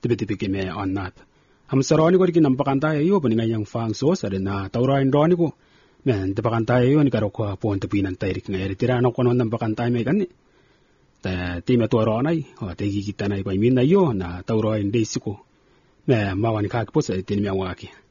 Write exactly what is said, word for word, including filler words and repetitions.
tibi-tibi ki me onnat am saroni ko ki nampakanta yo poni ngayang fang so sa na taura indoni ko men tipakanta yo ni karo ko pon tipinan tairik ngayari tirano ko non nampakanta me kan ta ti me toro nai o te gi kita nai pa min na yo na taura indesiko me mawani ka ko sa tin me waki